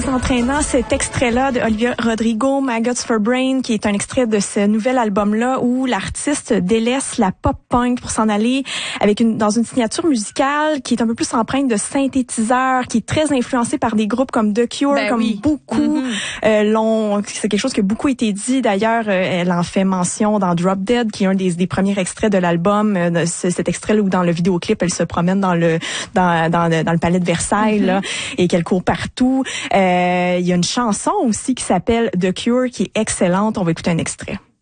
très entraînant, cet extrait-là de Olivia Rodrigo, Maggots for Brain, qui est un extrait de ce nouvel album-là où l'artiste délaisse la pop-punk pour s'en aller dans une signature musicale qui est un peu plus empreinte de synthétiseurs, qui est très influencée par des groupes comme The Cure, beaucoup c'est quelque chose qui a beaucoup été dit. D'ailleurs, elle en fait mention dans Drop Dead, qui est un des premiers extraits de l'album. Cet extrait-là où dans le vidéoclip, elle se promène dans le palais de Versailles là, et qu'elle court partout. Il y a une chanson aussi qui s'appelle The Cure qui est excellente. On va écouter un extrait.